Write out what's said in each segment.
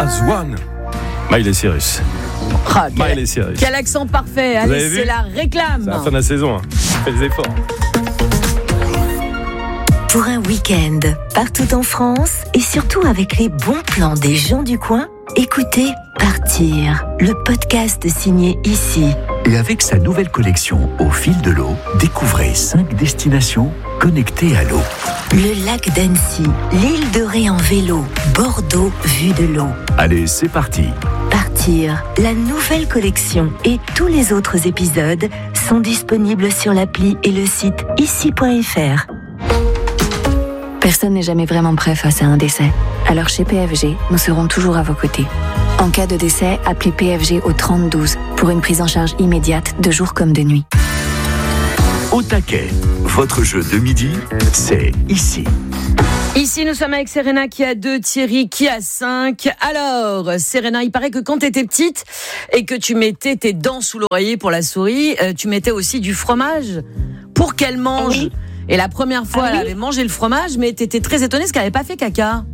as one. Miley Cyrus. Miley Cyrus. Quel accent parfait. Allez, c'est la réclame. C'est la fin de la saison. Fais des efforts. Pour un week-end, partout en France et surtout avec les bons plans des gens du coin, écoutez Partir, le podcast signé Ici. Et avec sa nouvelle collection Au fil de l'eau, découvrez 5 destinations connectées à l'eau. Le lac d'Annecy, l'île de Ré en vélo, Bordeaux vue de l'eau. Allez, c'est parti. Partir, la nouvelle collection et tous les autres épisodes sont disponibles sur l'appli et le site ici.fr. Personne n'est jamais vraiment prêt face à un décès. Alors chez PFG, nous serons toujours à vos côtés. En cas de décès, appelez PFG au 3012 pour une prise en charge immédiate de jour comme de nuit. Au taquet, votre jeu de midi, c'est ici. Ici, nous sommes avec Serena qui a 2, Thierry qui a 5. Alors, Serena, il paraît que quand tu étais petite et que tu mettais tes dents sous l'oreiller pour la souris, tu mettais aussi du fromage pour qu'elle mange. Oui. Et la première fois, elle avait mangé le fromage, mais tu étais très étonnée parce qu'elle n'avait pas fait caca.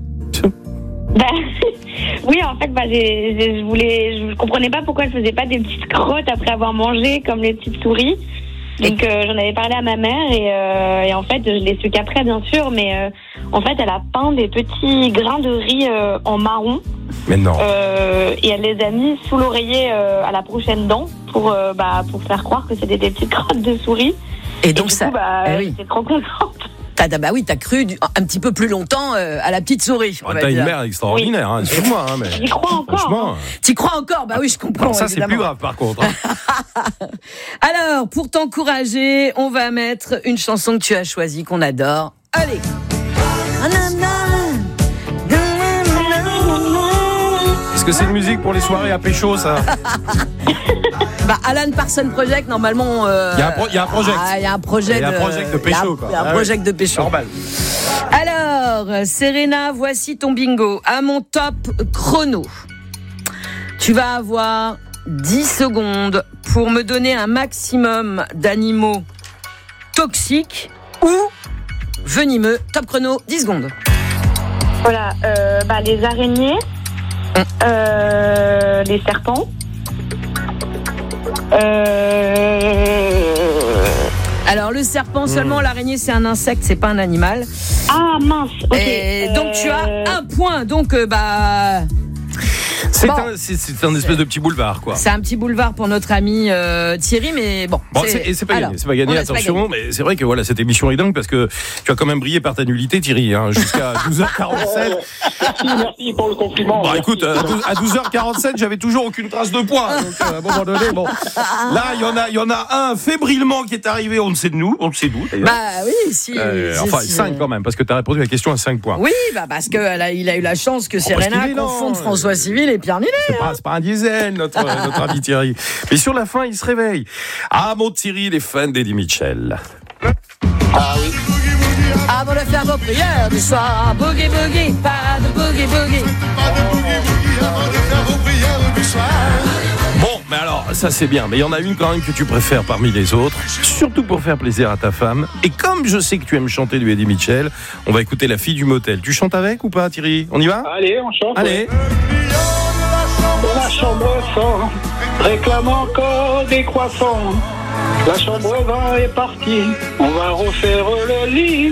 Oui, en fait, je comprenais pas pourquoi elle faisait pas des petites crottes après avoir mangé comme les petites souris. Donc j'en avais parlé à ma mère et en fait je l'ai su qu'après bien sûr, mais en fait elle a peint des petits grains de riz en marron. Mais non. Et elle les a mis sous l'oreiller à la prochaine dent pour faire croire que c'était des petites crottes de souris. Et donc ça, j'étais trop contente. T'as cru un petit peu plus longtemps à la petite souris. T'as une mère extraordinaire, oui. Excuse-moi. Mais... J'y crois encore. T'y crois encore? Bah oui, je comprends. Alors ça, évidemment. c'est plus grave par contre. Alors, pour t'encourager, on va mettre une chanson que tu as choisie, qu'on adore. Allez. Est-ce que c'est une musique pour les soirées à pécho, ça? Alan Parsons Project, normalement. Il y a un project. Il y a un projet. Il y a un project de pécho, quoi. Il y a un project de pécho. Normal. Alors, Serena, voici ton bingo. À mon top chrono, tu vas avoir 10 secondes pour me donner un maximum d'animaux toxiques ou venimeux. Top chrono, 10 secondes. Voilà, les araignées, les serpents. Alors le serpent seulement, l'araignée c'est un insecte, c'est pas un animal. Ah mince, ok. Et donc tu as un point, donc C'est un espèce de petit boulevard, quoi. C'est un petit boulevard pour notre ami Thierry, mais bon. C'est pas gagné, c'est pas gagné, attention. Mais c'est vrai que voilà, cette émission est dingue parce que tu as quand même brillé par ta nullité, Thierry, jusqu'à 12h47. Merci pour le compliment. Bon, écoute, à 12h47, j'avais toujours aucune trace de points. Donc, à un moment donné, là, il y en a un fébrilement qui est arrivé, on ne sait d'où, d'ailleurs. Bah oui, si. 5 quand même, parce que tu as répondu à la question à 5 points. Oui, parce qu'il a eu la chance que Serena confonde François Civil et Pierre Ninet. C'est pas un diesel, notre ami Thierry. Mais sur la fin, il se réveille. Ah, mon Thierry, les fans d'Eddie Mitchell. Ah oui. Avant de faire vos prières du soir, boogie boogie, pas de boogie boogie. Bon, mais alors, ça c'est bien, mais il y en a une quand même que tu préfères parmi les autres, surtout pour faire plaisir à ta femme. Et comme je sais que tu aimes chanter du Eddie Mitchell, on va écouter La fille du motel. Tu chantes avec ou pas, Thierry? On y va? Allez, on chante. Allez. Dans la chambre sans, réclame encore des croissants. La chambre est partie, on va refaire le lit.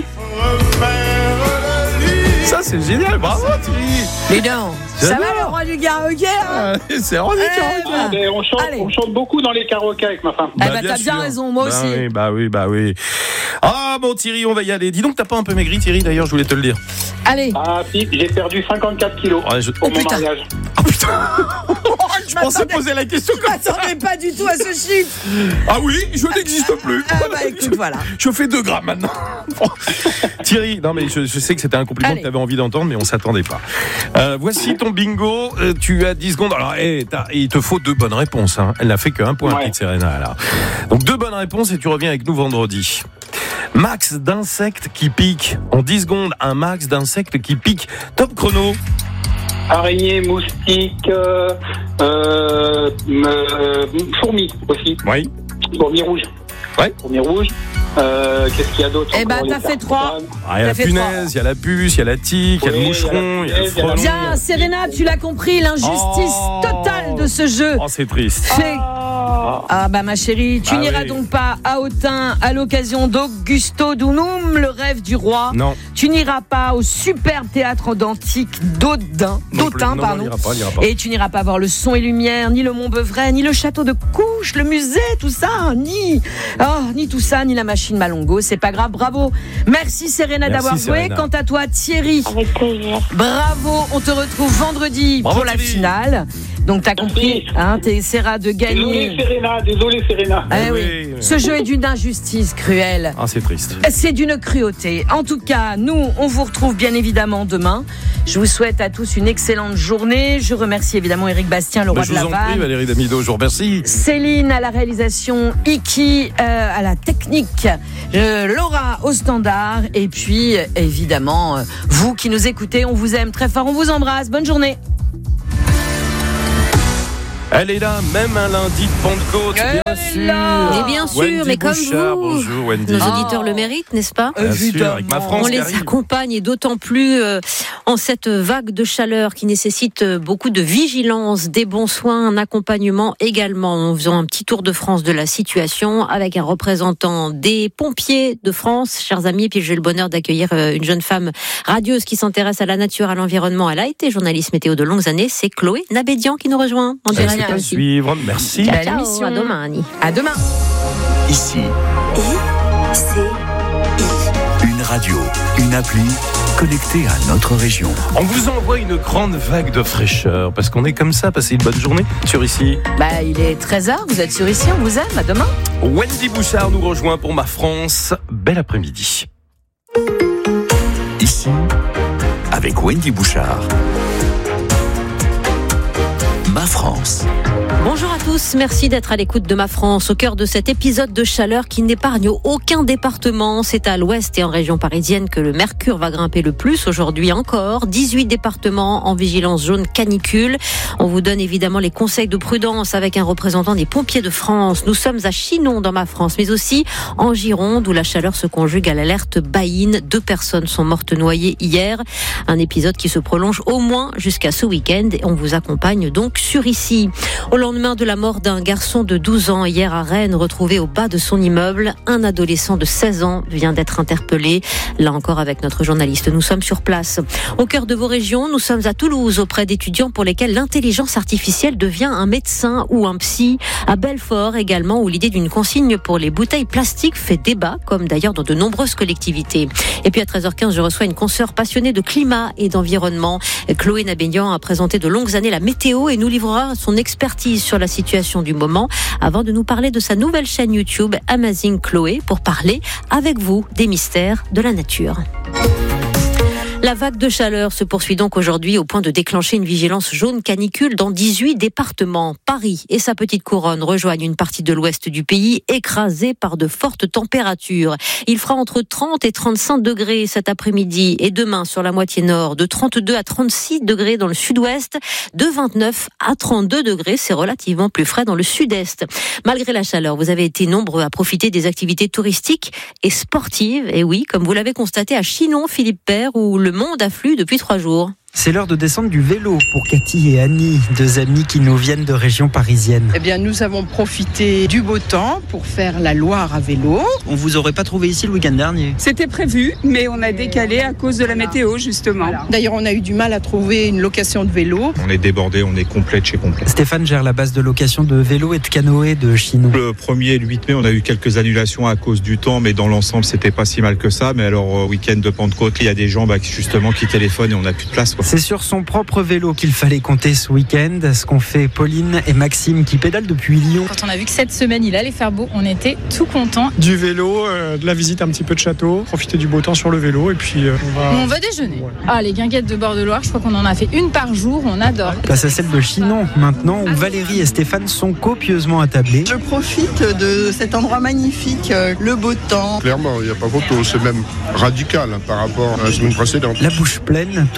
Ça c'est génial, bravo Thierry. Mais non, ça va le roi du karaoké hein? C'est le roi du karaoké. On chante beaucoup dans les karaokés avec ma femme. T'as bien raison, moi aussi. Bah oui. Ah bon Thierry, on va y aller. Dis donc, t'as pas un peu maigri Thierry, d'ailleurs, je voulais te le dire. Allez. Ah si, j'ai perdu 54 kilos pour mon mariage. Oh putain. Je pensais poser la question comme ça. Je m'attendais pas du tout à ce chiffre. Ah oui, je n'existe plus. Écoute, voilà. Je fais 2 grammes maintenant. Thierry, non mais je sais que c'était un compliment que tu avais envie d'entendre, mais on s'attendait pas. Voici ton bingo. Tu as 10 secondes. Alors, il te faut 2 bonnes réponses. Hein. Elle n'a fait qu'un point, petite Serena. Là. Donc 2 bonnes réponses et tu reviens avec nous vendredi. Max d'insectes qui piquent. En 10 secondes, un max d'insectes qui piquent. Top chrono. Araignée, moustique, fourmis aussi. Oui. Fourmis rouges. Ouais. Fourmis rouges. Qu'est-ce qu'il y a d'autre? Eh ben, t'as fait 3. Il y a la punaise, il y a la puce, il y a la tique, il y a le moucheron, il y a le frelon. Bien, Serena, tu l'as compris, l'injustice totale de ce jeu. Oh, c'est triste. C'est... Ah bah ma chérie, tu n'iras donc pas à Autun à l'occasion d'Augusto Dunum, le rêve du roi. Non. Tu n'iras pas au superbe théâtre d'antique d'Autun, pardon. Non, il ira pas. Et tu n'iras pas voir le son et lumière, ni le Mont Beuvray, ni le château de Couches, le musée, tout ça, ni tout ça, ni la machine Malongo. C'est pas grave, bravo. Merci Serena d'avoir joué. Quant à toi Thierry, Avec plaisir. bravo. On te retrouve vendredi pour la finale. Donc t'as compris, t'essaieras de gagner. Désolé Serena. Oui. Ce jeu est d'une injustice cruelle. Ah, c'est triste. C'est d'une cruauté. En tout cas, nous, on vous retrouve bien évidemment demain. Je vous souhaite à tous une excellente journée. Je remercie évidemment Éric Bastien, le roi de la vanne. Je vous en prie, Valérie Damido, je vous remercie. Céline à la réalisation, Iki à la technique, Laura au standard. Et puis, évidemment, vous qui nous écoutez, on vous aime très fort, on vous embrasse. Bonne journée. Elle est là, même un lundi de Pentecôte, bien sûr. Et bien sûr, Wendy mais comme Bouchard, vous, bonjour Wendy. nos auditeurs le méritent, n'est-ce pas? Bien sûr, avec ma France on les accompagne et d'autant plus en cette vague de chaleur qui nécessite beaucoup de vigilance, des bons soins, un accompagnement également. Nous faisons un petit tour de France de la situation avec un représentant des pompiers de France, chers amis. Et puis j'ai le bonheur d'accueillir une jeune femme radieuse qui s'intéresse à la nature, à l'environnement. Elle a été journaliste météo de longues années. C'est Chloé Nabédian qui nous rejoint en direct. À suivre, merci. Belle émission. À demain, Annie. À demain. Ici, une radio, une appli connectée à notre région. On vous envoie une grande vague de fraîcheur parce qu'on est comme ça. Passez une bonne journée sur Ici. Il est 13h, vous êtes sur Ici, on vous aime. À demain. Wendy Bouchard nous rejoint pour Ma France. Bel après-midi. Ici, avec Wendy Bouchard. Ma France. Bonjour à tous, merci d'être à l'écoute de Ma France, au cœur de cet épisode de chaleur qui n'épargne aucun département. C'est à l'ouest et en région parisienne que le mercure va grimper le plus aujourd'hui encore. 18 départements en vigilance jaune canicule. On vous donne évidemment les conseils de prudence avec un représentant des pompiers de France. Nous sommes à Chinon dans Ma France, mais aussi en Gironde où la chaleur se conjugue à l'alerte baïne. 2 personnes sont mortes noyées hier. Un épisode qui se prolonge au moins jusqu'à ce week-end et on vous accompagne donc sur Ici. Au lendemain de la mort d'un garçon de 12 ans hier à Rennes, retrouvé au bas de son immeuble, un adolescent de 16 ans vient d'être interpellé. Là encore avec notre journaliste, nous sommes sur place. Au cœur de vos régions, nous sommes à Toulouse auprès d'étudiants pour lesquels l'intelligence artificielle devient un médecin ou un psy. À Belfort également, où l'idée d'une consigne pour les bouteilles plastiques fait débat, comme d'ailleurs dans de nombreuses collectivités. Et puis à 13h15, je reçois une consoeur passionnée de climat et d'environnement. Chloé Nabédian a présenté de longues années la météo et nous livrera son expertise sur la situation du moment avant de nous parler de sa nouvelle chaîne YouTube Amazing Chloé pour parler avec vous des mystères de la nature. La vague de chaleur se poursuit donc aujourd'hui au point de déclencher une vigilance jaune canicule dans 18 départements. Paris et sa petite couronne rejoignent une partie de l'ouest du pays écrasée par de fortes températures. Il fera entre 30 et 35 degrés cet après-midi et demain sur la moitié nord, de 32 à 36 degrés dans le sud-ouest, de 29 à 32 degrés, c'est relativement plus frais dans le sud-est. Malgré la chaleur, vous avez été nombreux à profiter des activités touristiques et sportives. Et oui, comme vous l'avez constaté à Chinon, Philippe Père, où le monde afflue depuis 3 jours. C'est l'heure de descendre du vélo pour Cathy et Annie, 2 amies qui nous viennent de région parisienne. Eh bien, nous avons profité du beau temps pour faire la Loire à vélo. On vous aurait pas trouvé ici le week-end dernier? C'était prévu, mais on a décalé à cause de la météo, justement. Voilà. D'ailleurs, on a eu du mal à trouver une location de vélo. On est débordé, on est complet de chez complet. Stéphane gère la base de location de vélo et de canoë de Chinon. Le 1er et le 8 mai, on a eu quelques annulations à cause du temps, mais dans l'ensemble, c'était pas si mal que ça. Mais alors, week-end de Pentecôte, il y a des gens justement qui téléphonent et on n'a plus de place, quoi. C'est sur son propre vélo qu'il fallait compter ce week-end, ce qu'ont fait Pauline et Maxime qui pédalent depuis Lyon. Quand on a vu que cette semaine il allait faire beau, on était tout contents. Du vélo, de la visite un petit peu de château, profiter du beau temps sur le vélo et puis on va déjeuner. Ouais. Ah, les guinguettes de bord de Loire, je crois qu'on en a fait une par jour, on adore. Place à celle de Chinon maintenant où Valérie et Stéphane sont copieusement attablés. Je profite de cet endroit magnifique, le beau temps. Clairement, il n'y a pas photo, c'est même radical par rapport à la semaine précédente. La bouche pleine, tout comme le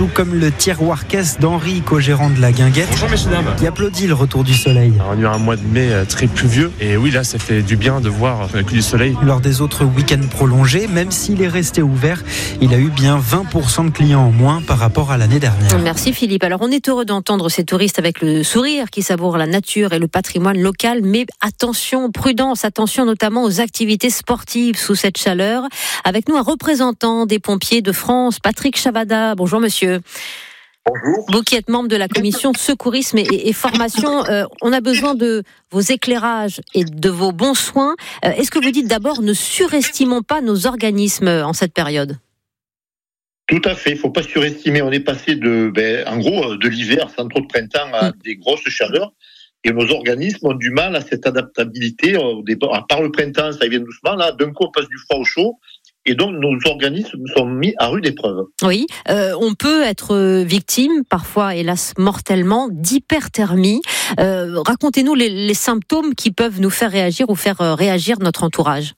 Thiers-Warquès d'Henri, co-gérant de la Guinguette. Bonjour messieurs dames. Qui applaudit le retour du soleil. On a eu un mois de mai très pluvieux et oui là ça fait du bien de voir du soleil. Lors des autres week-ends prolongés, même s'il est resté ouvert, il a eu bien 20% de clients en moins par rapport à l'année dernière. Merci Philippe. Alors on est heureux d'entendre ces touristes avec le sourire qui savourent la nature et le patrimoine local, mais attention, prudence, attention notamment aux activités sportives sous cette chaleur. Avec nous un représentant des pompiers de France, Patrick Chavada. Bonjour monsieur. Bonjour. Vous qui êtes membre de la commission secourisme et formation, on a besoin de vos éclairages et de vos bons soins. Est-ce que vous dites d'abord ne surestimons pas nos organismes en cette période ? Tout à fait, il ne faut pas surestimer. On est passé de l'hiver sans trop de printemps à des grosses chaleurs. Et nos organismes ont du mal à cette adaptabilité. Au départ, par le printemps, ça vient doucement. Là, d'un coup, on passe du froid au chaud. Et donc, nos organismes sont mis à rude épreuve. Oui, on peut être victime, parfois, hélas, mortellement, d'hyperthermie. Racontez-nous les symptômes qui peuvent nous faire réagir ou faire réagir notre entourage.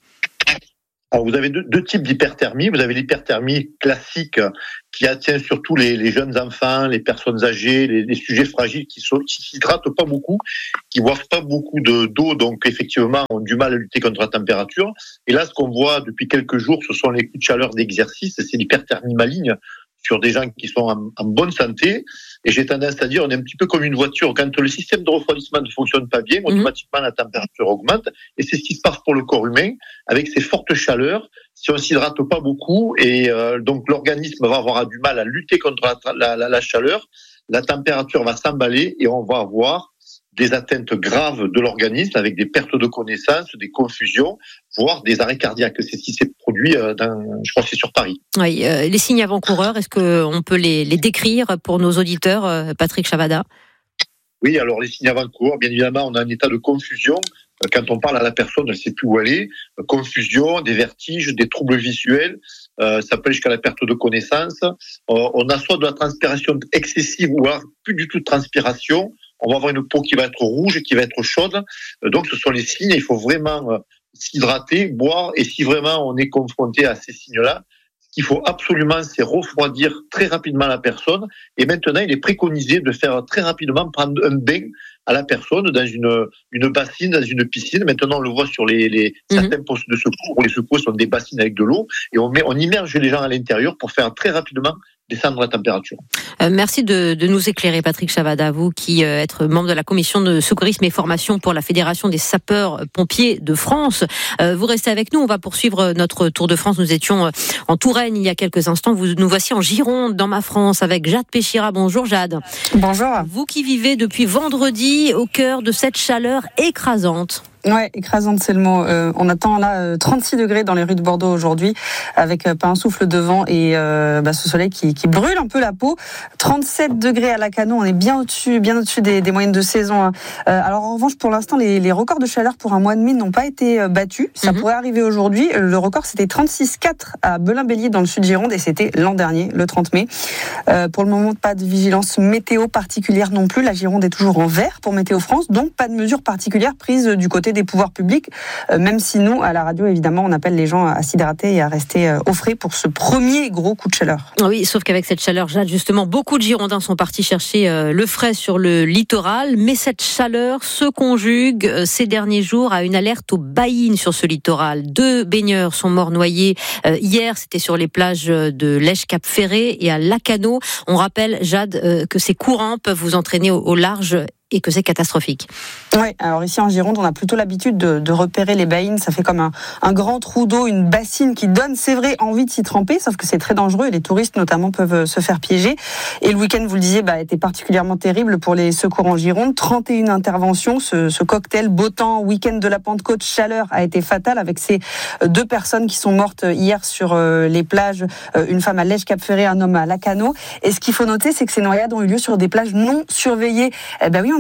Alors, vous avez deux types d'hyperthermie. Vous avez l'hyperthermie classique qui atteint surtout les jeunes enfants, les personnes âgées, les sujets fragiles qui s'hydratent pas beaucoup, qui boivent pas beaucoup d'eau, donc effectivement ont du mal à lutter contre la température. Et là, ce qu'on voit depuis quelques jours, ce sont les coups de chaleur d'exercice, c'est l'hyperthermie maligne sur des gens qui sont en bonne santé. Et j'ai tendance à dire, on est un petit peu comme une voiture. Quand le système de refroidissement ne fonctionne pas bien, automatiquement la température augmente. Et c'est ce qui se passe pour le corps humain, avec ces fortes chaleurs. Si on s'hydrate pas beaucoup, et donc l'organisme va avoir du mal à lutter contre la chaleur, la température va s'emballer et on va avoir des atteintes graves de l'organisme avec des pertes de connaissance, des confusions, voire des arrêts cardiaques. C'est ce qui s'est produit je crois que c'est sur Paris. Oui, les signes avant-coureurs, est-ce qu'on peut les décrire pour nos auditeurs, Patrick Chavada ? Oui, alors les signes avant-coureurs, bien évidemment, on a un état de confusion. Quand on parle à la personne, elle ne sait plus où elle est. Confusion, des vertiges, des troubles visuels. Ça peut aller jusqu'à la perte de connaissance. On a soit de la transpiration excessive ou alors plus du tout de transpiration. On va avoir une peau qui va être rouge, qui va être chaude. Donc, ce sont les signes. Il faut vraiment s'hydrater, boire. Et si vraiment on est confronté à ces signes-là, ce qu'il faut absolument, c'est refroidir très rapidement la personne. Et maintenant, il est préconisé de faire très rapidement prendre un bain à la personne dans une bassine, dans une piscine. Maintenant, on le voit sur certains postes de secours où les secours sont des bassines avec de l'eau. Et on immerge les gens à l'intérieur pour faire très rapidement descendre la température. Merci de nous éclairer, Patrick Chavada, vous qui êtes membre de la commission de secourisme et formation pour la Fédération des sapeurs-pompiers de France. Vous restez avec nous, on va poursuivre notre Tour de France. Nous étions en Touraine il y a quelques instants. Nous voici en Gironde, dans ma France, avec Jade Péchira. Bonjour Jade. Bonjour. Vous qui vivez depuis vendredi au cœur de cette chaleur écrasante. Ouais, écrasante, c'est le mot. On attend là 36 degrés dans les rues de Bordeaux aujourd'hui, avec pas un souffle de vent et ce soleil qui brûle un peu la peau. 37 degrés à Lacanau, on est bien au-dessus des moyennes de saison. Alors en revanche, pour l'instant, les records de chaleur pour un mois de mai n'ont pas été battus. Ça pourrait arriver aujourd'hui. Le record, c'était 36,4 à Belin-Bélier dans le sud Gironde et c'était l'an dernier, le 30 mai. Pour le moment, pas de vigilance météo particulière non plus. La Gironde est toujours en vert pour Météo France, donc pas de mesures particulières prises du côté des pouvoirs publics, même si nous, à la radio, évidemment, on appelle les gens à s'hydrater et à rester au frais pour ce premier gros coup de chaleur. Oui, sauf qu'avec cette chaleur, Jade, justement, beaucoup de Girondins sont partis chercher le frais sur le littoral, mais cette chaleur se conjugue ces derniers jours à une alerte aux baïnes sur ce littoral. 2 baigneurs sont morts noyés hier, c'était sur les plages de Lèche-Cap-Ferré et à Lacanau. On rappelle, Jade, que ces courants peuvent vous entraîner au large et que c'est catastrophique. Oui, alors ici en Gironde, on a plutôt l'habitude de repérer les baïnes. Ça fait comme un grand trou d'eau, une bassine qui donne, c'est vrai, envie de s'y tremper, sauf que c'est très dangereux et les touristes notamment peuvent se faire piéger. Et le week-end, vous le disiez, était particulièrement terrible pour les secours en Gironde. 31 interventions, ce cocktail beau temps, week-end de la Pentecôte, chaleur a été fatal avec ces 2 personnes qui sont mortes hier sur les plages, une femme à Lèche-Cap-Ferré, un homme à Lacanau. Et ce qu'il faut noter, c'est que ces noyades ont eu lieu sur des plages non surveillées. Oui, on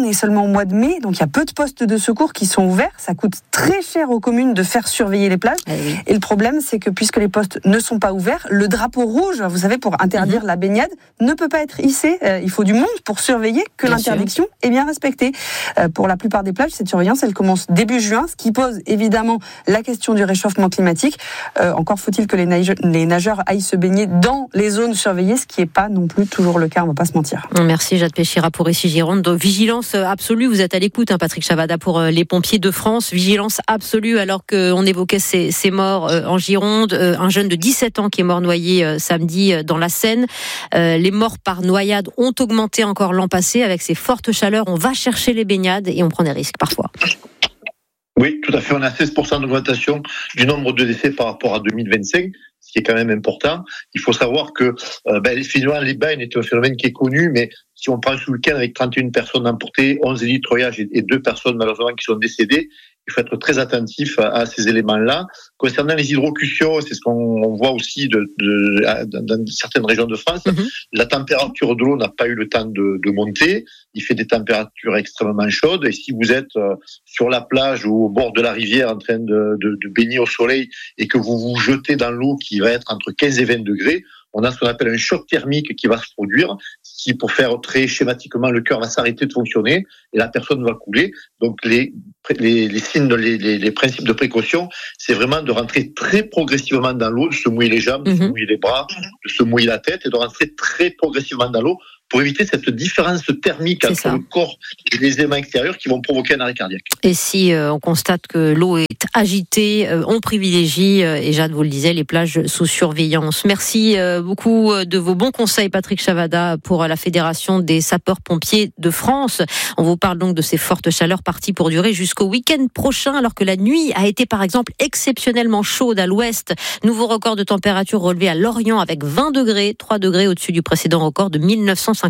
on est seulement au mois de mai, donc il y a peu de postes de secours qui sont ouverts. Ça coûte très cher aux communes de faire surveiller les plages. Et le problème, c'est que puisque les postes ne sont pas ouverts, le drapeau rouge, vous savez, pour interdire la baignade, ne peut pas être hissé. Il faut du monde pour surveiller que l'interdiction est bien respectée. Pour la plupart des plages, cette surveillance, elle commence début juin, ce qui pose évidemment la question du réchauffement climatique. Encore faut-il que les nageurs aillent se baigner dans les zones surveillées, ce qui n'est pas non plus toujours le cas, on ne va pas se mentir. Merci Jade Péchira pour Ici Gironde. Donc, vigilance absolue, vous êtes à l'écoute, Patrick Chavada, pour les pompiers de France. Vigilance absolue alors qu'on évoquait ces morts en Gironde. Un jeune de 17 ans qui est mort noyé samedi dans la Seine. Les morts par noyade ont augmenté encore l'an passé. Avec ces fortes chaleurs, on va chercher les baignades et on prend des risques parfois. Oui, tout à fait. On a 16% d'augmentation du nombre de décès par rapport à 2025, ce qui est quand même important. Il faut savoir que finalement, les bains est un phénomène qui est connu, mais si on prend ce week-end avec 31 personnes emportées, 11 élitroyages et 2 personnes malheureusement qui sont décédées, il faut être très attentif à ces éléments-là. Concernant les hydrocutions, c'est ce qu'on voit aussi dans certaines régions de France. La température de l'eau n'a pas eu le temps de monter. Il fait des températures extrêmement chaudes. Et si vous êtes sur la plage ou au bord de la rivière en train de baigner au soleil et que vous vous jetez dans l'eau qui va être entre 15 et 20 degrés, on a ce qu'on appelle un choc thermique qui va se produire, qui, pour faire très schématiquement, le cœur va s'arrêter de fonctionner et la personne va couler. Donc les signes, les principes de précaution, c'est vraiment de rentrer très progressivement dans l'eau, de se mouiller les jambes, de se mouiller les bras, de se mouiller la tête et de rentrer très progressivement dans l'eau pour éviter cette différence thermique entre le corps et les éléments extérieurs qui vont provoquer un arrêt cardiaque. Et si on constate que l'eau est agitée, on privilégie, et Jade vous le disait, les plages sous surveillance. Merci beaucoup de vos bons conseils, Patrick Chavada, pour la Fédération des sapeurs-pompiers de France. On vous parle donc de ces fortes chaleurs parties pour durer jusqu'au week-end prochain, alors que la nuit a été par exemple exceptionnellement chaude à l'ouest. Nouveau record de température relevé à Lorient avec 20 degrés, 3 degrés au-dessus du précédent record de 1953.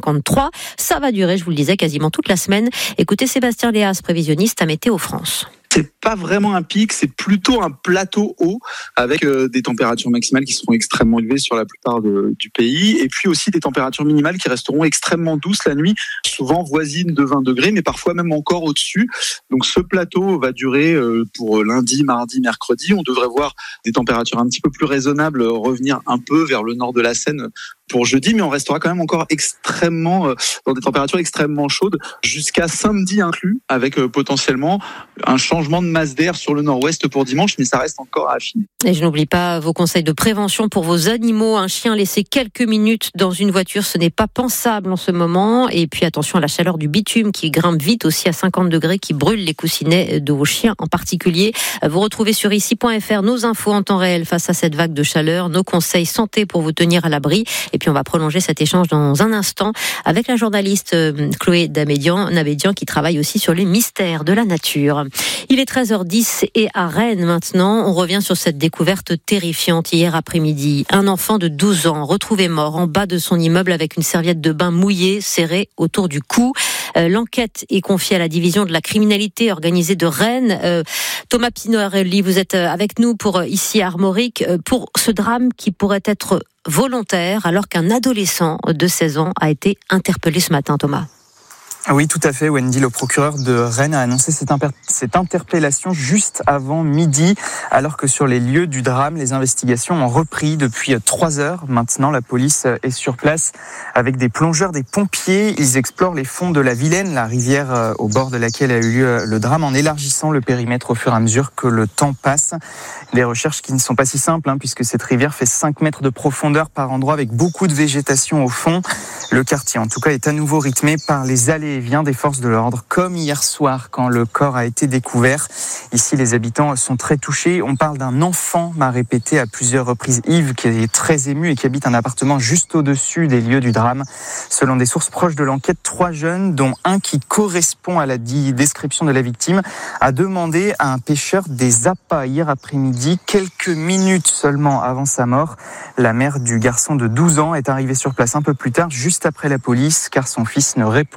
Ça va durer, je vous le disais, quasiment toute la semaine. Écoutez Sébastien Léas, prévisionniste à Météo France. C'est pas vraiment un pic, c'est plutôt un plateau haut avec des températures maximales qui seront extrêmement élevées sur la plupart du pays et puis aussi des températures minimales qui resteront extrêmement douces la nuit, souvent voisines de 20 degrés mais parfois même encore au-dessus. Donc ce plateau va durer pour lundi, mardi, mercredi. On devrait voir des températures un petit peu plus raisonnables revenir un peu vers le nord de la Seine pour jeudi, mais on restera quand même encore dans des températures extrêmement chaudes jusqu'à samedi inclus, avec potentiellement un changement de masse d'air sur le nord-ouest pour dimanche, mais ça reste encore à affiner. Et je n'oublie pas vos conseils de prévention pour vos animaux. Un chien laissé quelques minutes dans une voiture, ce n'est pas pensable en ce moment. Et puis attention à la chaleur du bitume qui grimpe vite aussi à 50 degrés, qui brûle les coussinets de vos chiens en particulier. Vous retrouvez sur ici.fr nos infos en temps réel face à cette vague de chaleur, nos conseils santé pour vous tenir à l'abri. Et puis on va prolonger cet échange dans un instant avec la journaliste Chloé Nabédian qui travaille aussi sur les mystères de la nature. Il est 13h10 et à Rennes maintenant, on revient sur cette découverte terrifiante hier après-midi. Un enfant de 12 ans retrouvé mort en bas de son immeuble avec une serviette de bain mouillée serrée autour du cou. L'enquête est confiée à la division de la criminalité organisée de Rennes. Thomas Pinarelli, vous êtes avec nous pour ici à Armorique pour ce drame qui pourrait être volontaire alors qu'un adolescent de 16 ans a été interpellé ce matin, Thomas. Oui, tout à fait, Wendy. Le procureur de Rennes a annoncé cette interpellation juste avant midi, alors que sur les lieux du drame, les investigations ont repris depuis 3 heures. Maintenant, la police est sur place avec des plongeurs, des pompiers. Ils explorent les fonds de la Vilaine, la rivière au bord de laquelle a eu lieu le drame, en élargissant le périmètre au fur et à mesure que le temps passe. Des recherches qui ne sont pas si simples, puisque cette rivière fait 5 mètres de profondeur par endroit avec beaucoup de végétation au fond. Le quartier, en tout cas, est à nouveau rythmé par les allées et viens des forces de l'ordre, comme hier soir quand le corps a été découvert. Ici, les habitants sont très touchés. On parle d'un enfant, m'a répété à plusieurs reprises Yves, qui est très ému et qui habite un appartement juste au-dessus des lieux du drame. Selon des sources proches de l'enquête, 3 jeunes, dont un qui correspond à la description de la victime, a demandé à un pêcheur des appâts hier après-midi, quelques minutes seulement avant sa mort. La mère du garçon de 12 ans est arrivée sur place un peu plus tard, juste après la police, car son fils ne répondait plus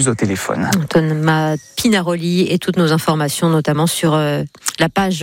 au téléphone. Thomas Pinaroli et toutes nos informations, notamment sur la page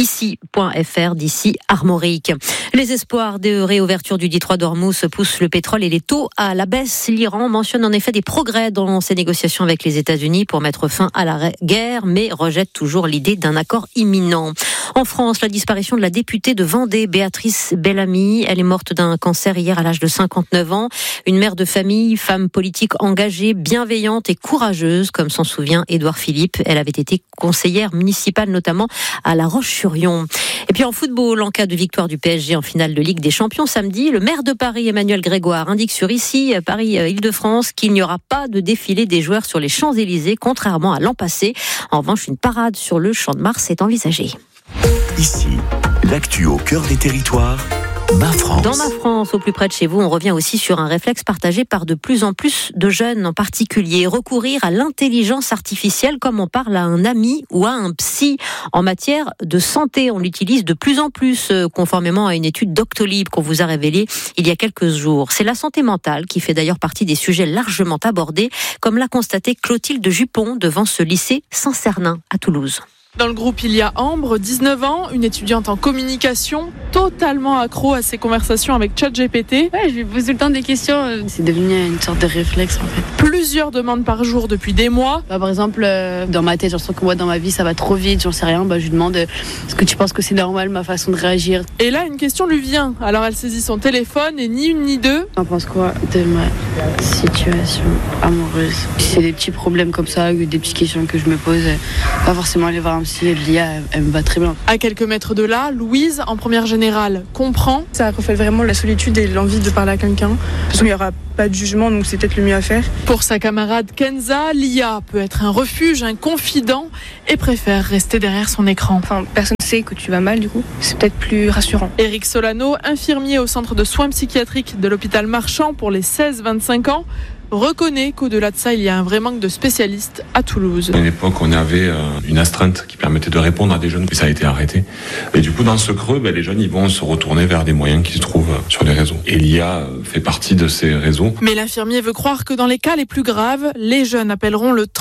ici.fr d'ici Armorique. Les espoirs de réouverture du Détroit d'Ormuz poussent le pétrole et les taux à la baisse. L'Iran mentionne en effet des progrès dans ses négociations avec les États-Unis pour mettre fin à la guerre, mais rejette toujours l'idée d'un accord imminent. En France, la disparition de la députée de Vendée, Béatrice Bellamy. Elle est morte d'un cancer hier à l'âge de 59 ans. Une mère de famille, femme politique engagée, bienveillante et courageuse, comme s'en souvient Édouard Philippe. Elle avait été conseillère municipale, notamment à La Roche-sur-Yon. Et puis en football, en cas de victoire du PSG en finale de Ligue des Champions samedi, le maire de Paris, Emmanuel Grégoire, indique sur ici, Paris-Île-de-France, qu'il n'y aura pas de défilé des joueurs sur les Champs-Élysées, contrairement à l'an passé. En revanche, une parade sur le Champ de Mars est envisagée. Ici, l'actu au cœur des territoires. Ma France. Dans Ma France, au plus près de chez vous, on revient aussi sur un réflexe partagé par de plus en plus de jeunes, en particulier recourir à l'intelligence artificielle comme on parle à un ami ou à un psy. En matière de santé, on l'utilise de plus en plus, conformément à une étude Doctolib qu'on vous a révélée il y a quelques jours. C'est la santé mentale qui fait d'ailleurs partie des sujets largement abordés, comme l'a constaté Clotilde Jupon devant ce lycée Saint-Cernin à Toulouse. Dans le groupe, il y a Ambre, 19 ans, une étudiante en communication, totalement accro à ses conversations avec ChatGPT. Ouais, je lui pose tout le temps des questions. C'est devenu une sorte de réflexe en fait. Plusieurs demandes par jour depuis des mois. Par exemple, dans ma tête, je sens que moi, dans ma vie, ça va trop vite, j'en sais rien. Je lui demande, est-ce que tu penses que c'est normal ma façon de réagir ? Et là, une question lui vient. Alors elle saisit son téléphone et ni une ni deux. T'en penses quoi de ma situation amoureuse ? C'est des petits problèmes comme ça, des petites questions que je me pose. Pas forcément aller voir si l'IA, elle me va très bien. À quelques mètres de là, Louise, en première générale, comprend. Ça reflète vraiment la solitude et l'envie de parler à quelqu'un. De toute façon, il n'y aura pas de jugement, donc c'est peut-être le mieux à faire. Pour sa camarade Kenza, l'IA peut être un refuge, un confident, et préfère rester derrière son écran. Enfin, personne ne sait que tu vas mal, du coup. C'est peut-être plus rassurant. Éric Solano, infirmier au centre de soins psychiatriques de l'hôpital Marchand pour les 16-25 ans, reconnaît qu'au-delà de ça, il y a un vrai manque de spécialistes à Toulouse. À une époque, on avait une astreinte qui permettait de répondre à des jeunes, et ça a été arrêté. Et du coup, dans ce creux, les jeunes ils vont se retourner vers des moyens qui se trouvent sur les réseaux. Et l'IA fait partie de ces réseaux. Mais l'infirmier veut croire que dans les cas les plus graves, les jeunes appelleront le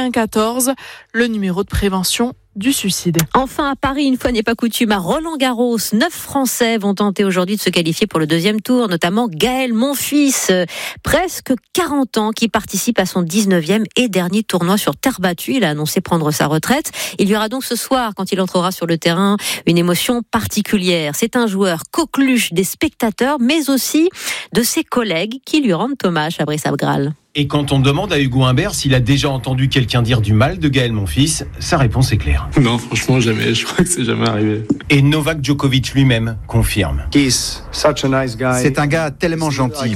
3114, le numéro de prévention du suicide. Enfin, à Paris, une fois n'est pas coutume, à Roland-Garros, 9 Français vont tenter aujourd'hui de se qualifier pour le deuxième tour, notamment Gaël Monfils, presque 40 ans, qui participe à son 19e et dernier tournoi sur terre battue. Il a annoncé prendre sa retraite. Il y aura donc ce soir, quand il entrera sur le terrain, une émotion particulière. C'est un joueur coqueluche des spectateurs, mais aussi de ses collègues qui lui rendent hommage, Fabrice Abgral. Et quand on demande à Hugo Humbert s'il a déjà entendu quelqu'un dire du mal de Gaël Monfils, sa réponse est claire. Non, franchement, jamais. Je crois que c'est jamais arrivé. Et Novak Djokovic lui-même confirme. C'est un gars tellement gentil.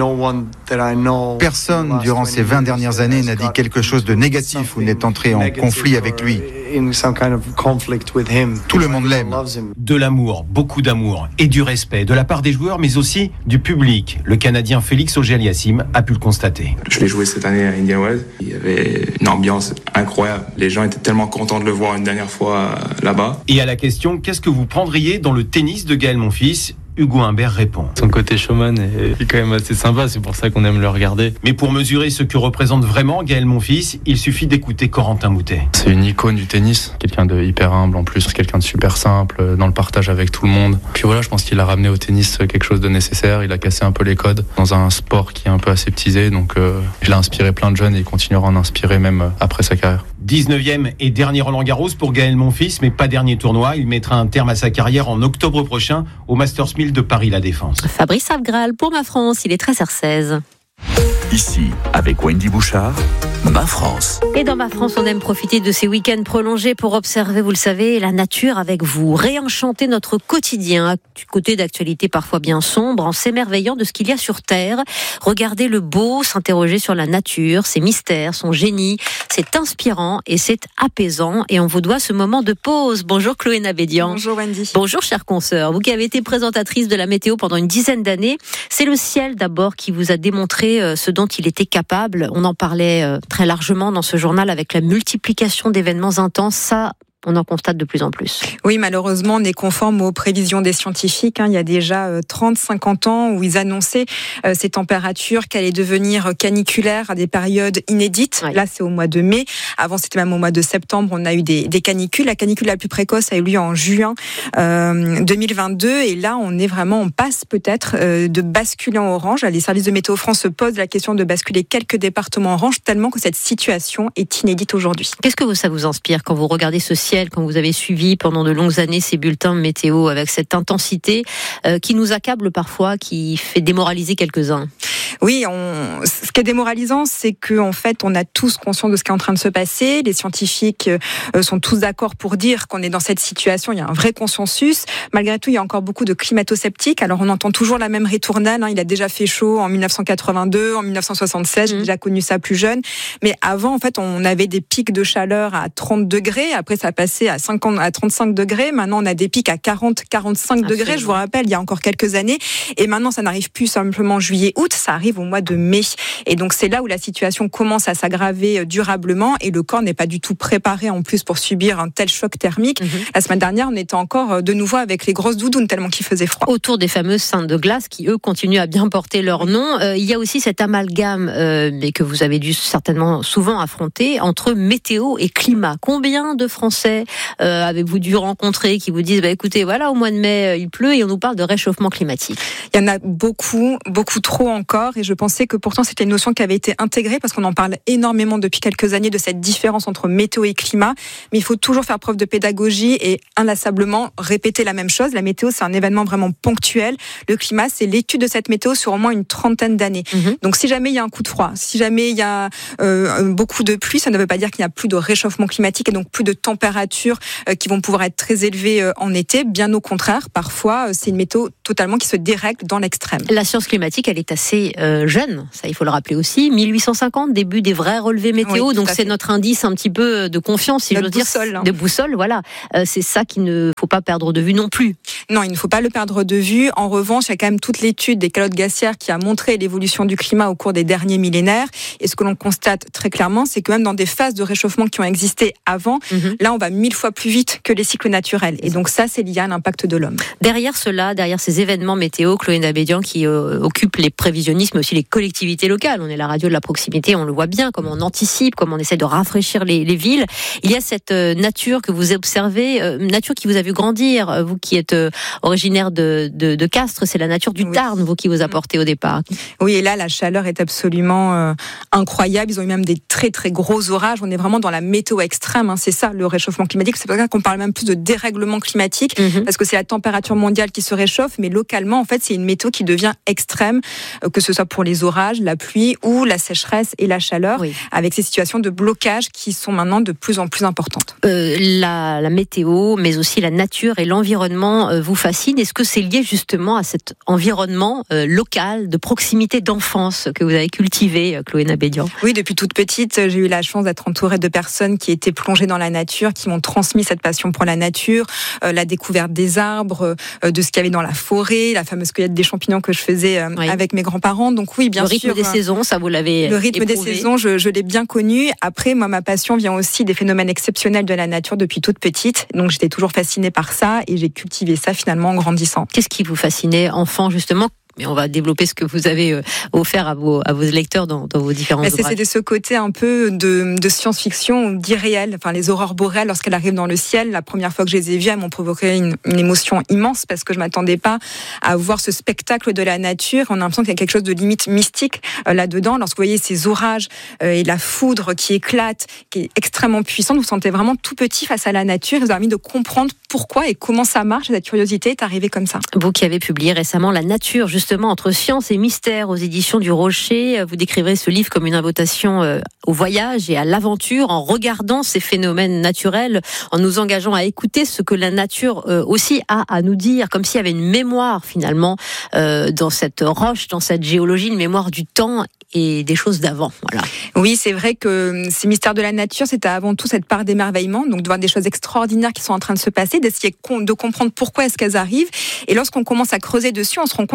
Personne, durant ces 20 dernières années, n'a dit quelque chose de négatif ou n'est entré en conflit avec lui. Tout le monde l'aime. De l'amour, beaucoup d'amour et du respect de la part des joueurs, mais aussi du public. Le Canadien Félix Auger-Aliassime a pu le constater. Je l'ai joué cette année à Indian Wells. Il y avait une ambiance incroyable. Les gens étaient tellement contents de le voir une dernière fois là-bas. Et à la question, qu'est-ce que vous prendriez dans le tennis de Gaël Monfils ? Hugo Humbert répond. Son côté showman est quand même assez sympa, c'est pour ça qu'on aime le regarder. Mais pour mesurer ce que représente vraiment Gaël Monfils, il suffit d'écouter Corentin Moutet. C'est une icône du tennis, quelqu'un de hyper humble en plus, quelqu'un de super simple, dans le partage avec tout le monde. Puis voilà, je pense qu'il a ramené au tennis quelque chose de nécessaire, il a cassé un peu les codes dans un sport qui est un peu aseptisé, donc il a inspiré plein de jeunes et il continuera à en inspirer même après sa carrière. 19e et dernier Roland-Garros pour Gaël Monfils, mais pas dernier tournoi. Il mettra un terme à sa carrière en octobre prochain au Masters 1000 de Paris-La Défense. Fabrice Abgral pour Ma France, il est 13h16. Ici, avec Wendy Bouchard, Ma France. Et dans Ma France, on aime profiter de ces week-ends prolongés pour observer, vous le savez, la nature avec vous. Réenchanter notre quotidien, du côté d'actualité parfois bien sombre, en s'émerveillant de ce qu'il y a sur Terre. Regarder le beau, s'interroger sur la nature, ses mystères, son génie. C'est inspirant et c'est apaisant. Et on vous doit ce moment de pause. Bonjour Chloé Nabédian. Bonjour Wendy. Bonjour chère consoeur. Vous qui avez été présentatrice de la météo pendant une dizaine d'années, c'est le ciel d'abord qui vous a démontré ce dont il était capable. On en parlait très largement dans ce journal avec la multiplication d'événements intenses. Ça on en constate de plus en plus. Oui, malheureusement, on est conforme aux prévisions des scientifiques. Il y a déjà 30-50 ans où ils annonçaient ces températures qu'elles allaient devenir caniculaires à des périodes inédites. Ouais. Là, c'est au mois de mai. Avant, c'était même au mois de septembre. On a eu des canicules. La canicule la plus précoce a eu lieu en juin 2022. Et là, on passe peut-être de basculer en orange. Les services de Météo France se posent la question de basculer quelques départements en orange, tellement que cette situation est inédite aujourd'hui. Qu'est-ce que ça vous inspire quand vous regardez ce ciel, quand vous avez suivi pendant de longues années ces bulletins météo avec cette intensité qui nous accable parfois, qui fait démoraliser quelques-uns? Oui, ce qui est démoralisant, c'est qu'en fait, on a tous conscience de ce qui est en train de se passer. Les scientifiques sont tous d'accord pour dire qu'on est dans cette situation. Il y a un vrai consensus. Malgré tout, il y a encore beaucoup de climato-sceptiques. Alors, on entend toujours la même ritournelle. Il a déjà fait chaud en 1982, en 1976. J'ai déjà connu ça plus jeune. Mais avant, en fait, on avait des pics de chaleur à 30 degrés. Après, ça passait à 35 degrés. Maintenant, on a des pics à 40, 45 degrés. Je vous rappelle, il y a encore quelques années. Et maintenant, ça n'arrive plus simplement juillet-août. Ça arrive au mois de mai. Et donc, c'est là où la situation commence à s'aggraver durablement et le corps n'est pas du tout préparé en plus pour subir un tel choc thermique. La semaine dernière, on était encore de nouveau avec les grosses doudounes tellement qu'il faisait froid. Autour des fameuses Saintes de glace qui, eux, continuent à bien porter leur nom. Il y a aussi cet amalgame mais que vous avez dû certainement souvent affronter entre météo et climat. Combien de Français avez-vous dû rencontrer qui vous disent écoutez, voilà, au mois de mai, il pleut et on nous parle de réchauffement climatique? Il y en a beaucoup trop encore. Et je pensais que pourtant c'était une notion qui avait été intégrée parce qu'on en parle énormément depuis quelques années de cette différence entre météo et climat. Mais il faut toujours faire preuve de pédagogie et inlassablement répéter la même chose. La météo, c'est un événement vraiment ponctuel. Le climat, c'est l'étude de cette météo sur au moins une 30aine d'années. Donc si jamais il y a un coup de froid, si jamais il y a beaucoup de pluie, ça ne veut pas dire qu'il n'y a plus de réchauffement climatique et donc plus de températures qui vont pouvoir être très élevées en été. Bien au contraire, parfois, c'est une météo totalement qui se dérègle dans l'extrême. La science climatique, elle est assez jeune, ça il faut le rappeler aussi. 1850, début des vrais relevés météo, donc c'est notre indice un petit peu de confiance, si je veux dire, de boussole, voilà. C'est ça qu'il ne faut pas perdre de vue non plus. Non, il ne faut pas le perdre de vue. En revanche, il y a quand même toute l'étude des calottes glaciaires qui a montré l'évolution du climat au cours des derniers millénaires. Et ce que l'on constate très clairement, c'est que même dans des phases de réchauffement qui ont existé avant, là on va 1000 fois plus vite que les cycles naturels. Et donc ça, c'est lié à l'impact de l'homme. Derrière cela, derrière ces événements météo, Chloé Nabédian qui occupe les prévisionnistes, mais aussi les collectivités locales. On est la radio de la proximité, on le voit bien, comment on anticipe, comment on essaie de rafraîchir les villes. Il y a cette nature que vous observez, nature qui vous a vu grandir, vous qui êtes originaire de Castres, c'est la nature du Tarn, vous qui vous apportez au départ. Oui, et là, la chaleur est absolument incroyable. Ils ont eu même des très très gros orages. On est vraiment dans la météo extrême. C'est ça, le réchauffement climatique. C'est pour ça qu'on parle même plus de dérèglement climatique, parce que c'est la température mondiale qui se réchauffe, mais localement, en fait, c'est une météo qui devient extrême, que ce soit pour les orages, la pluie ou la sécheresse et la chaleur, avec ces situations de blocage qui sont maintenant de plus en plus importantes. La météo, mais aussi la nature et l'environnement vous fascinent. Est-ce que c'est lié justement à cet environnement local, de proximité, d'enfance que vous avez cultivé, Chloé Nabédian? Oui, depuis toute petite, j'ai eu la chance d'être entourée de personnes qui étaient plongées dans la nature, qui m'ont transmis cette passion pour la nature, la découverte des arbres, de ce qu'il y avait dans la forêt, la fameuse cueillette des champignons que je faisais avec mes grands-parents. Donc oui, bien sûr. Le rythme des saisons, ça vous l'avez Le rythme éprouvé. des saisons, je l'ai bien connu. Après, moi, ma passion vient aussi des phénomènes exceptionnels de la nature depuis toute petite. Donc j'étais toujours fascinée par ça et j'ai cultivé ça finalement en grandissant. Qu'est-ce qui vous fascinait enfant justement? Mais on va développer ce que vous avez offert à vos lecteurs dans vos différents ouvrages. C'est de ce côté un peu de science-fiction, d'irréel. Enfin, les aurores boréales, lorsqu'elles arrivent dans le ciel, la première fois que je les ai vues, elles m'ont provoqué une émotion immense parce que je m'attendais pas à voir ce spectacle de la nature. On a l'impression qu'il y a quelque chose de limite mystique là-dedans. Lorsque vous voyez ces orages et la foudre qui éclate, qui est extrêmement puissante, vous vous sentez vraiment tout petit face à la nature. Vous avez envie de comprendre pourquoi et comment ça marche. Cette curiosité est arrivée comme ça. Vous qui avez publié récemment La nature, justement, entre science et mystère aux éditions du Rocher, vous décrivez ce livre comme une invitation au voyage et à l'aventure en regardant ces phénomènes naturels, en nous engageant à écouter ce que la nature aussi a à nous dire, comme s'il y avait une mémoire finalement dans cette roche, dans cette géologie, une mémoire du temps et des choses d'avant. Voilà. Oui, c'est vrai que ces mystères de la nature, c'est avant tout cette part d'émerveillement, donc de voir des choses extraordinaires qui sont en train de se passer, d'essayer de comprendre pourquoi est-ce qu'elles arrivent. Et lorsqu'on commence à creuser dessus, on se rend compte que c'est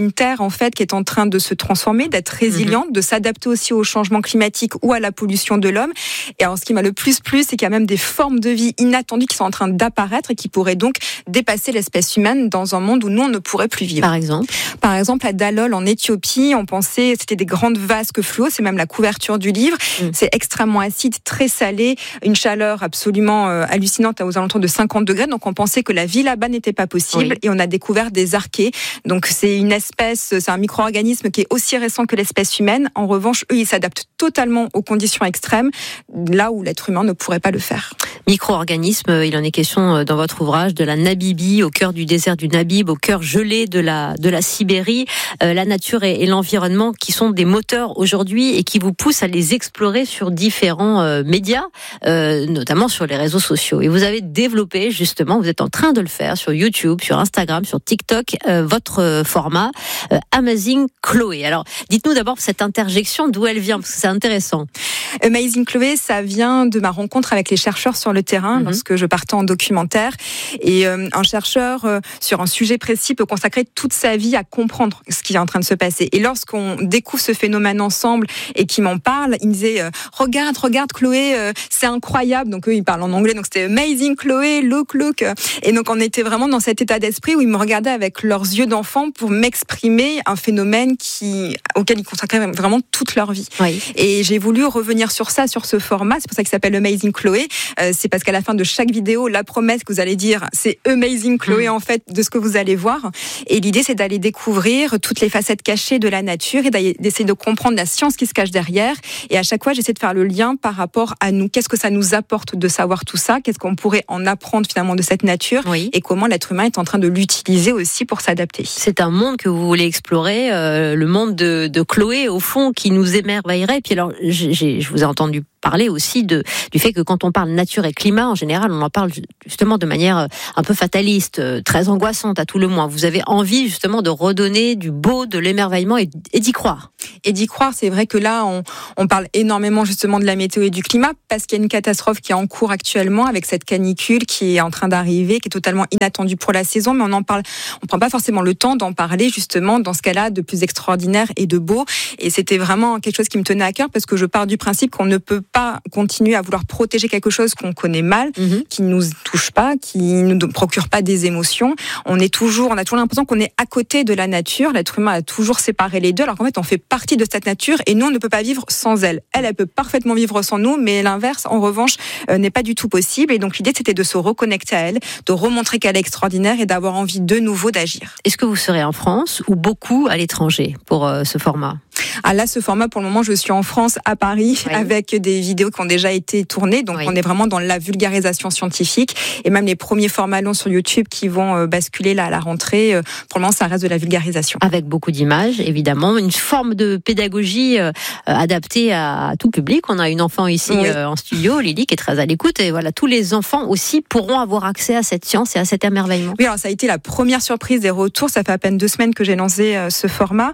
une terre en fait qui est en train de se transformer, d'être résiliente, de s'adapter aussi au changement climatique ou à la pollution de l'homme. Et alors ce qui m'a le plus plu, c'est qu'il y a même des formes de vie inattendues qui sont en train d'apparaître et qui pourraient donc dépasser l'espèce humaine dans un monde où nous on ne pourrait plus vivre. Par exemple à Dalol en Éthiopie, on pensait c'était des grandes vasques fluo, c'est même la couverture du livre. C'est extrêmement acide, très salé, une chaleur absolument hallucinante aux alentours de 50 degrés. Donc on pensait que la vie là-bas n'était pas possible et on a découvert des archées. Donc c'est une espèce, c'est un micro-organisme qui est aussi récent que l'espèce humaine. En revanche, eux, ils s'adaptent totalement aux conditions extrêmes, là où l'être humain ne pourrait pas le faire. Micro-organisme, il en est question dans votre ouvrage, de la Namibie, au cœur du désert du Namib, au cœur gelé de la Sibérie. La nature et l'environnement qui sont des moteurs aujourd'hui et qui vous poussent à les explorer sur différents médias, notamment sur les réseaux sociaux. Et vous avez développé, justement, vous êtes en train de le faire sur YouTube, sur Instagram, sur TikTok, votre format Amazing Chloé. Alors, dites-nous d'abord cette interjection, d'où elle vient, parce que c'est intéressant. Amazing Chloé, ça vient de ma rencontre avec les chercheurs sur le terrain, lorsque je partais en documentaire. Et un chercheur, sur un sujet précis, peut consacrer toute sa vie à comprendre ce qui est en train de se passer. Et lorsqu'on découvre ce phénomène ensemble et qu'il m'en parle, il me disait regarde Chloé, c'est incroyable. Donc eux, ils parlent en anglais, donc c'était Amazing Chloé, look. Et donc on était vraiment dans cet état d'esprit où ils me regardaient avec leurs yeux d'enfant pour m'exprimer un phénomène auquel ils consacraient vraiment toute leur vie. Et j'ai voulu revenir sur ça, sur ce format. C'est pour ça qu'il s'appelle Amazing Chloé. C'est parce qu'à la fin de chaque vidéo, la promesse que vous allez dire, c'est Amazing Chloé en fait de ce que vous allez voir. Et l'idée, c'est d'aller découvrir toutes les facettes cachées de la nature et d'essayer de comprendre la science qui se cache derrière. Et à chaque fois, j'essaie de faire le lien par rapport à nous. Qu'est-ce que ça nous apporte de savoir tout ça? Qu'est-ce qu'on pourrait en apprendre finalement de cette nature? Et comment l'être humain est en train de l'utiliser aussi pour s'adapter. C'est un monde que vous voulez explorer, le monde de Chloé, au fond, qui nous émerveillerait. Et puis alors, je vous ai entendu parler aussi du fait que quand on parle nature et climat, en général, on en parle justement de manière un peu fataliste, très angoissante à tout le moins. Vous avez envie justement de redonner du beau, de l'émerveillement et d'y croire. Et d'y croire, c'est vrai que là, on parle énormément justement de la météo et du climat parce qu'il y a une catastrophe qui est en cours actuellement avec cette canicule qui est en train d'arriver, qui est totalement inattendue pour la saison, mais on prend pas forcément le temps d'en parler justement dans ce cas-là de plus extraordinaire et de beau. Et c'était vraiment quelque chose qui me tenait à cœur parce que je pars du principe qu'on ne peut pas continuer à vouloir protéger quelque chose qu'on connaît mal, qui ne nous touche pas, qui ne nous procure pas des émotions. On a toujours l'impression qu'on est à côté de la nature. L'être humain a toujours séparé les deux, alors qu'en fait, on fait partie de cette nature et nous, on ne peut pas vivre sans elle. Elle peut parfaitement vivre sans nous, mais l'inverse, en revanche, n'est pas du tout possible. Et donc, l'idée, c'était de se reconnecter à elle, de remontrer qu'elle est extraordinaire et d'avoir envie de nouveau d'agir. Est-ce que vous serez en France ou beaucoup à l'étranger pour ce format? Là, ce format, pour le moment, je suis en France, à Paris, avec des vidéos qui ont déjà été tournées. Donc, on est vraiment dans la vulgarisation scientifique. Et même les premiers formats longs sur YouTube qui vont basculer là à la rentrée, pour le moment, ça reste de la vulgarisation. Avec beaucoup d'images, évidemment. Une forme de pédagogie adaptée à tout public. On a une enfant ici en studio, Lily, qui est très à l'écoute. Et voilà, tous les enfants aussi pourront avoir accès à cette science et à cet émerveillement. Oui, alors ça a été la première surprise des retours. Ça fait à peine 2 semaines que j'ai lancé ce format.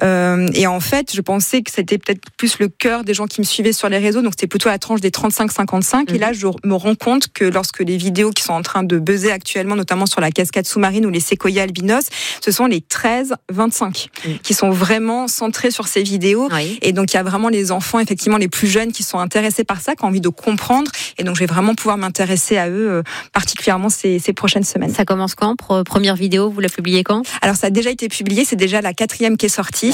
Et en fait, je pensais que c'était peut-être plus le cœur des gens qui me suivaient sur les réseaux, donc c'était plutôt la tranche des 35-55. Et là, je me rends compte que lorsque les vidéos qui sont en train de buzzer actuellement, notamment sur la cascade sous-marine ou les séquoias albinos, ce sont les 13-25 qui sont vraiment centrés sur ces vidéos. Et donc, il y a vraiment les enfants, effectivement, les plus jeunes qui sont intéressés par ça, qui ont envie de comprendre. Et donc, je vais vraiment pouvoir m'intéresser à eux, particulièrement ces prochaines semaines. Ça commence quand? Première vidéo, vous la publiez quand? Alors, ça a déjà été publié, c'est déjà la 4e qui est sortie.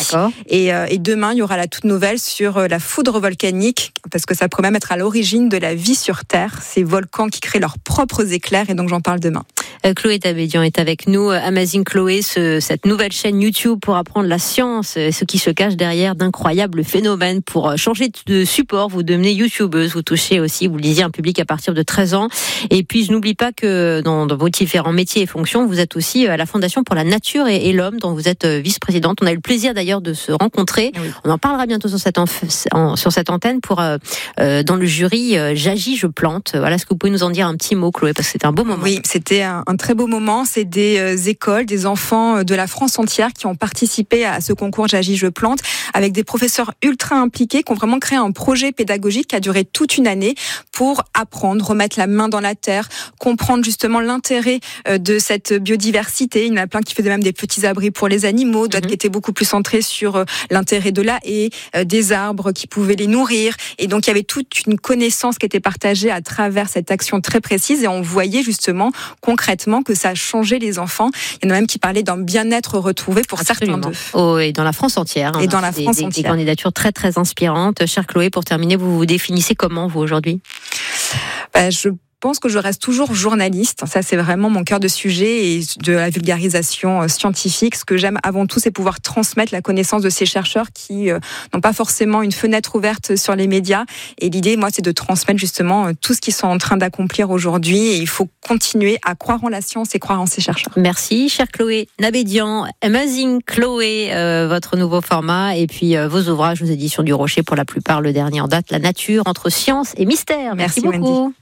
Et demain, il y aura la toute nouvelle sur la foudre volcanique, parce que ça pourrait même être à l'origine de la vie sur Terre, ces volcans qui créent leurs propres éclairs, et donc j'en parle demain. Chloé Tabédian est avec nous. Amazing Chloé, cette nouvelle chaîne YouTube pour apprendre la science, ce qui se cache derrière d'incroyables phénomènes. Pour changer de support, vous devenez youtubeuse, vous touchez aussi, vous le disiez, un public à partir de 13 ans. Et puis je n'oublie pas que dans vos différents métiers et fonctions, vous êtes aussi à la Fondation pour la Nature et l'Homme, dont vous êtes vice-présidente. On a eu le plaisir d'ailleurs de se rencontrer. On en parlera bientôt sur cette antenne pour dans le jury J'agis, je plante. Voilà, est-ce que vous pouvez nous en dire un petit mot, Chloé, parce que c'était un beau moment. Oui, c'était un très beau moment. C'est des écoles, des enfants de la France entière qui ont participé à ce concours J'agis, je plante, avec des professeurs ultra impliqués qui ont vraiment créé un projet pédagogique qui a duré toute une année pour apprendre, remettre la main dans la terre, comprendre justement l'intérêt de cette biodiversité. Il y en a plein qui faisaient même des petits abris pour les animaux, d'autres qui étaient beaucoup plus centrés sur l'intérêt de la haie, des arbres qui pouvaient les nourrir. Et donc il y avait toute une connaissance qui était partagée à travers cette action très précise, et on voyait justement concrètement que ça a changé les enfants. Il y en a même qui parlaient d'un bien-être retrouvé pour certains d'eux. Oh, et dans la France entière. Et dans la France entière. Des candidatures très très inspirantes. Chère Chloé, pour terminer, vous vous définissez comment, vous, aujourd'hui ? Je pense que je reste toujours journaliste. Ça, c'est vraiment mon cœur de sujet et de la vulgarisation scientifique. Ce que j'aime avant tout, c'est pouvoir transmettre la connaissance de ces chercheurs qui n'ont pas forcément une fenêtre ouverte sur les médias. Et l'idée, moi, c'est de transmettre justement tout ce qu'ils sont en train d'accomplir aujourd'hui. Et il faut continuer à croire en la science et croire en ces chercheurs. Merci, chère Chloé Nabédian. Amazing Chloé, votre nouveau format. Et puis vos ouvrages aux éditions du Rocher, pour la plupart, le dernier en date, La nature entre science et mystère. Merci beaucoup. Wendy.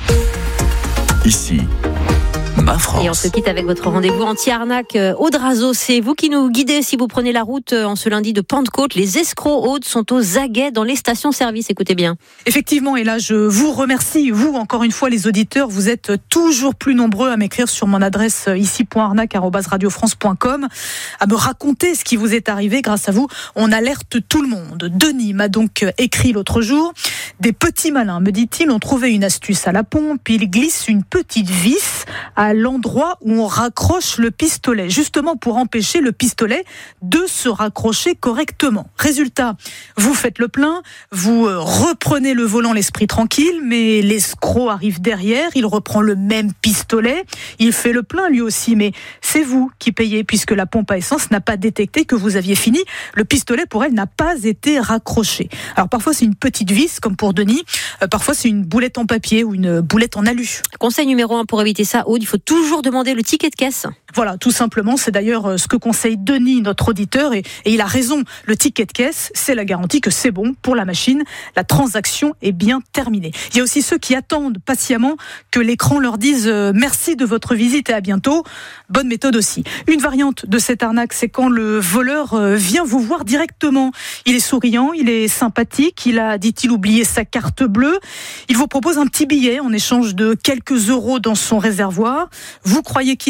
Ici, ma France. Et on se quitte avec votre rendez-vous anti-arnaque. Aude Razo, c'est vous qui nous guidez si vous prenez la route en ce lundi de Pentecôte. Les escrocs, Aude, sont aux aguets dans les stations-service. Écoutez bien. Effectivement, et là, je vous remercie. Vous, encore une fois, les auditeurs, vous êtes toujours plus nombreux à m'écrire sur mon adresse ici.arnaque@radiofrance.com, à me raconter ce qui vous est arrivé. Grâce à vous, on alerte tout le monde. Denis m'a donc écrit l'autre jour. Des petits malins, me dit-il, ont trouvé une astuce à la pompe. Ils glissent une petite vis à l'endroit où on raccroche le pistolet, justement pour empêcher le pistolet de se raccrocher correctement. Résultat, vous faites le plein, vous reprenez le volant l'esprit tranquille, mais l'escroc arrive derrière, il reprend le même pistolet, il fait le plein lui aussi, mais c'est vous qui payez puisque la pompe à essence n'a pas détecté que vous aviez fini. Le pistolet, pour elle, n'a pas été raccroché. Alors parfois c'est une petite vis, comme pour Denis, parfois c'est une boulette en papier ou une boulette en alu. Conseil numéro 1 pour éviter ça, Aude, il faut toujours demander le ticket de caisse. Voilà, tout simplement, c'est d'ailleurs ce que conseille Denis, notre auditeur, et il a raison. Le ticket de caisse, c'est la garantie que c'est bon pour la machine, la transaction est bien terminée. Il y a aussi ceux qui attendent patiemment que l'écran leur dise merci de votre visite et à bientôt. Bonne méthode aussi. Une variante de cette arnaque, c'est quand le voleur vient vous voir directement. Il est souriant, il est sympathique, il a, dit-il, oublié sa carte bleue. Il vous propose un petit billet en échange de quelques euros dans son réservoir. Vous croyez qu'il